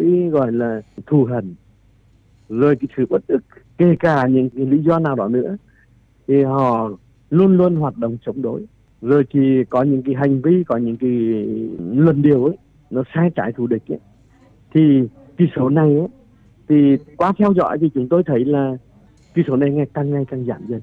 gọi là thù hằn, rồi cái sự bất ức, kể cả những cái lý do nào đó nữa, thì họ luôn luôn hoạt động chống đối, rồi thì có những cái hành vi, có những cái luận điệu ấy nó sai trái thù địch ấy. Thì cái số này ấy, thì qua theo dõi thì chúng tôi thấy là cái số này ngày càng giảm dần.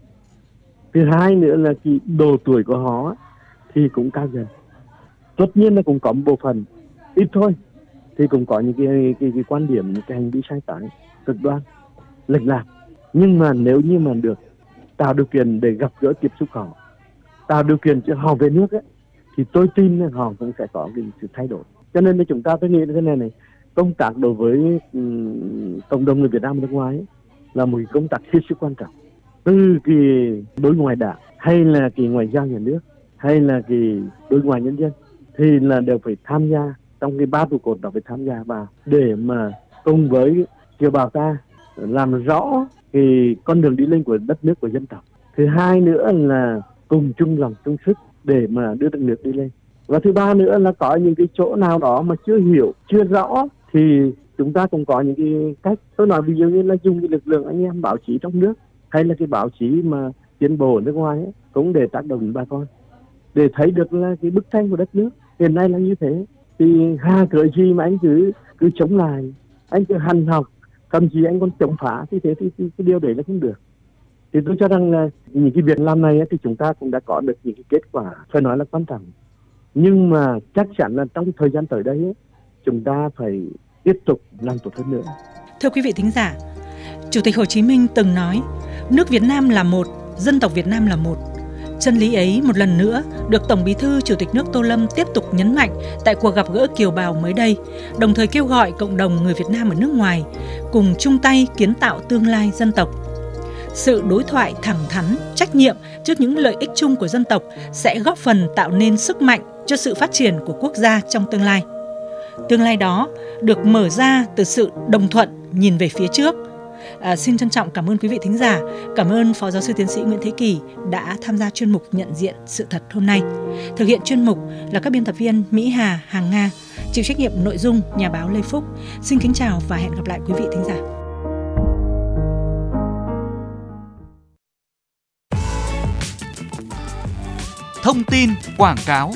Thứ hai nữa là cái độ tuổi của họ thì cũng cao dần. Tất nhiên là cũng có một bộ phận ít thôi, thì cũng có những cái quan điểm, những cái hành vi sai trái cực đoan, lệch lạc. Nhưng mà nếu như mà được tạo điều kiện để gặp gỡ tiếp xúc họ, tạo điều kiện cho họ về nước ấy, thì tôi tin là họ cũng sẽ có cái sự thay đổi. Cho nên là tôi nghĩ là thế này, công tác đối với cộng đồng người Việt Nam ở nước ngoài ấy, là một công tác hết sức quan trọng. Từ cái đối ngoại đảng, hay là cái ngoại giao nhà nước, hay là cái đối ngoại nhân dân, thì là đều phải tham gia trong cái 3 trụ cột đó, phải tham gia vào để mà cùng với kiều bào ta làm rõ cái con đường đi lên của đất nước, của dân tộc. Thứ hai nữa là cùng chung lòng chung sức để mà đưa đất nước đi lên. Và thứ ba nữa là có những cái chỗ nào đó mà chưa hiểu, chưa rõ, thì chúng ta cũng có những cái cách. Tôi nói ví dụ như là dùng cái lực lượng anh em báo chí trong nước, hay là cái báo chí mà tiến bộ ở nước ngoài ấy, cũng để tác động đến bà con, để thấy được là cái bức tranh của đất nước hiện nay là như thế. Thì hà cỡ gì mà anh cứ chống lại, anh cứ hành học, thậm chí anh còn chống phá, thì thế thì cái điều đấy là không được. Thì tôi cho rằng là những cái việc làm này ấy, thì chúng ta cũng đã có được những cái kết quả phải nói là quan trọng. Nhưng mà chắc chắn là trong thời gian tới đây ấy, chúng ta phải tiếp tục làm tốt hơn nữa. Thưa quý vị thính giả, Chủ tịch Hồ Chí Minh từng nói, nước Việt Nam là một, dân tộc Việt Nam là một. Chân lý ấy một lần nữa được Tổng Bí thư Chủ tịch nước Tô Lâm tiếp tục nhấn mạnh tại cuộc gặp gỡ kiều bào mới đây, đồng thời kêu gọi cộng đồng người Việt Nam ở nước ngoài cùng chung tay kiến tạo tương lai dân tộc. Sự đối thoại thẳng thắn, trách nhiệm trước những lợi ích chung của dân tộc sẽ góp phần tạo nên sức mạnh cho sự phát triển của quốc gia trong tương lai. Tương lai đó được mở ra từ sự đồng thuận nhìn về phía trước. Xin trân trọng cảm ơn quý vị thính giả, cảm ơn Phó Giáo sư Tiến sĩ Nguyễn Thế Kỳ đã tham gia chuyên mục Nhận diện sự thật hôm nay. Thực hiện chuyên mục là các biên tập viên Mỹ Hà, Hàng Nga, chịu trách nhiệm nội dung nhà báo Lê Phúc. Xin kính chào và hẹn gặp lại quý vị thính giả. Thông tin quảng cáo.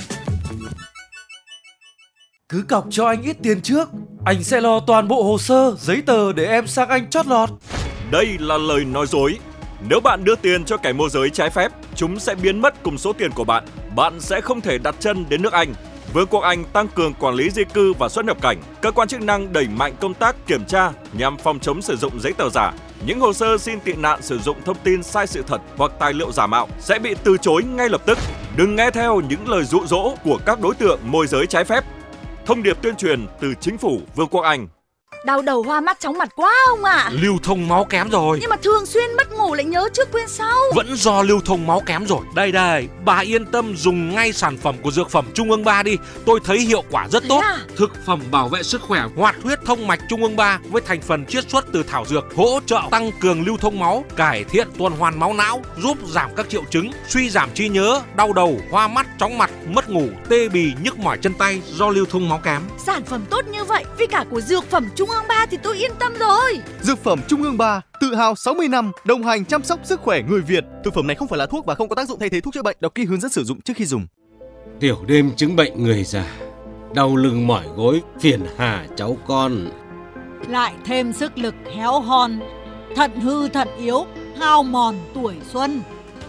Cứ cọc cho anh ít tiền trước, anh sẽ lo toàn bộ hồ sơ, giấy tờ để em sang Anh chót lọt. Đây là lời nói dối. Nếu bạn đưa tiền cho kẻ môi giới trái phép, chúng sẽ biến mất cùng số tiền của bạn. Bạn sẽ không thể đặt chân đến nước Anh. Vương quốc Anh tăng cường quản lý di cư và xuất nhập cảnh. Cơ quan chức năng đẩy mạnh công tác kiểm tra nhằm phòng chống sử dụng giấy tờ giả. Những hồ sơ xin tị nạn sử dụng thông tin sai sự thật hoặc tài liệu giả mạo sẽ bị từ chối ngay lập tức. Đừng nghe theo những lời dụ dỗ của các đối tượng môi giới trái phép. Thông điệp tuyên truyền từ chính phủ Vương quốc Anh. Đau đầu, hoa mắt, chóng mặt quá ông ạ. Lưu thông máu kém rồi. Nhưng mà thường xuyên mất ngủ lại nhớ trước quên sau. Vẫn do lưu thông máu kém rồi. Đây, bà yên tâm dùng ngay sản phẩm của Dược phẩm Trung ương 3 đi. Tôi thấy hiệu quả rất tốt. Thực phẩm bảo vệ sức khỏe hoạt huyết thông mạch Trung ương 3 với thành phần chiết xuất từ thảo dược, hỗ trợ tăng cường lưu thông máu, cải thiện tuần hoàn máu não, giúp giảm các triệu chứng suy giảm trí nhớ, đau đầu, hoa mắt, chóng mặt, mất ngủ, tê bì, nhức mỏi chân tay do lưu thông máu kém. Sản phẩm tốt như vậy, với cả của Dược phẩm Trung ương 3 thì tôi yên tâm rồi. Dược phẩm Trung ương 3, tự hào 60 năm đồng hành chăm sóc sức khỏe người Việt. Thực phẩm này không phải là thuốc và không có tác dụng thay thế thuốc chữa bệnh. Đọc kỹ hướng dẫn sử dụng trước khi dùng. Tiểu đêm chứng bệnh người già, đau lưng mỏi gối phiền hà cháu con. Lại thêm sức lực héo hon, thận hư thận yếu, hao mòn tuổi xuân.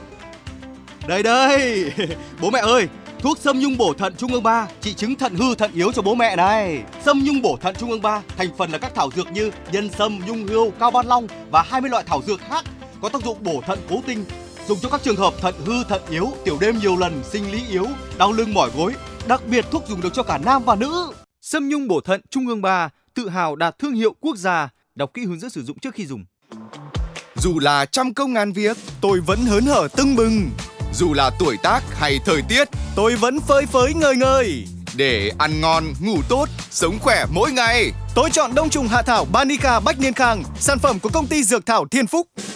Đây, bố mẹ ơi, thuốc Sâm Nhung bổ thận Trung ương 3 trị chứng thận hư thận yếu cho bố mẹ này. Sâm Nhung bổ thận Trung ương 3 thành phần là các thảo dược như nhân sâm, nhung hươu, cao ban long và 20 loại thảo dược khác có tác dụng bổ thận cố tinh, dùng cho các trường hợp thận hư thận yếu, tiểu đêm nhiều lần, sinh lý yếu, đau lưng mỏi gối. Đặc biệt thuốc dùng được cho cả nam và nữ. Sâm Nhung bổ thận Trung ương 3 tự hào đạt thương hiệu quốc gia. Đọc kỹ hướng dẫn sử dụng trước khi dùng. Dù là trăm công ngàn việc, tôi vẫn hớn hở tưng bừng. Dù là tuổi tác hay thời tiết, tôi vẫn phơi phới ngời ngời. Để ăn ngon, ngủ tốt, sống khỏe mỗi ngày, tôi chọn đông trùng hạ thảo Banica Bách Niên Khang, sản phẩm của công ty Dược Thảo Thiên Phúc.